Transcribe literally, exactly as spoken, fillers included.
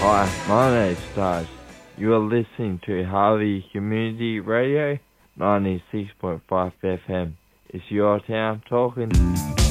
Hi, my name's Staj. You are listening to Harvey Community Radio, ninety-six point five F M. It's your town talking.